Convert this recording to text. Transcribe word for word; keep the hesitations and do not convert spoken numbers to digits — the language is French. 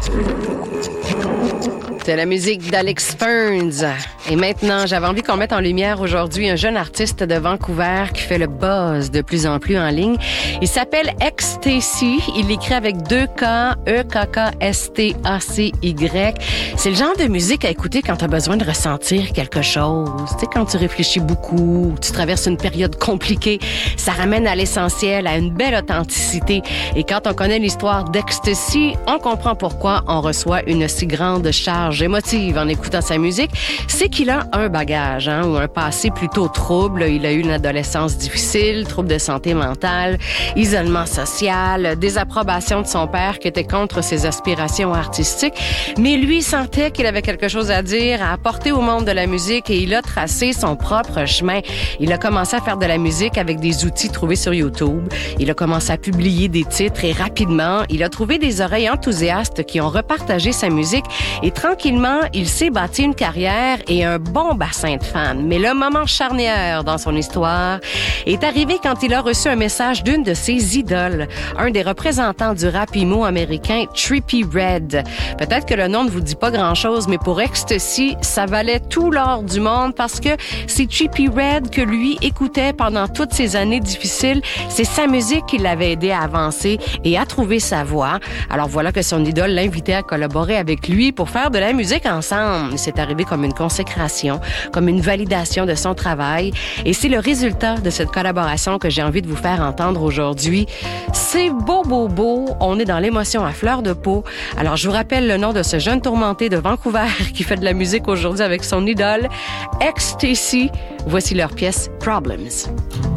C'est la musique d'Alex Ferns. Et maintenant, j'avais envie qu'on mette en lumière aujourd'hui un jeune artiste de Vancouver qui fait le buzz de plus en plus en ligne. Il s'appelle Ecstasy. Il l'écrit avec deux K, E K K S T A C Y. C'est le genre de musique à écouter quand tu as besoin de ressentir quelque chose. Tu sais, quand tu réfléchis beaucoup, tu traverses une période compliquée, ça ramène à l'essentiel, à une belle authenticité. Et quand on connaît l'histoire d'Ecstasy, on comprend pourquoi on reçoit une si grande charge émotive en écoutant sa musique. C'est qu'il a un bagage, hein, ou un passé plutôt trouble. Il a eu une adolescence difficile, troubles de santé mentale, isolement social, désapprobation de son père qui était contre ses aspirations artistiques. Mais lui sentait qu'il avait quelque chose à dire, à apporter au monde de la musique, et il a tracé son propre chemin. Il a commencé à faire de la musique avec des outils trouvés sur YouTube. Il a commencé à publier des titres et rapidement, il a trouvé des oreilles enthousiastes qui ont repartagé sa musique, et tranquillement, il s'est bâti une carrière et un bon bassin de fans. Mais le moment charnière dans son histoire est arrivé quand il a reçu un message d'une de ses idoles, un des représentants du rap emo américain, Trippie Redd. Peut-être que le nom ne vous dit pas grand-chose, mais pour Ecstasy, ça valait tout l'or du monde parce que c'est Trippie Redd que lui écoutait pendant toutes ces années difficiles. C'est sa musique qui l'avait aidé à avancer et à trouver sa voix. Alors voilà que son idole l'invitait à collaborer avec lui pour faire de la musique ensemble. C'est arrivé comme une consécration, comme une validation de son travail. Et c'est le résultat de cette collaboration que j'ai envie de vous faire entendre aujourd'hui. C'est beau, beau, beau. On est dans l'émotion à fleur de peau. Alors, je vous rappelle le nom de ce jeune tourmenté de Vancouver qui fait de la musique aujourd'hui avec son idole, Ecstasy. Voici leur pièce Problems.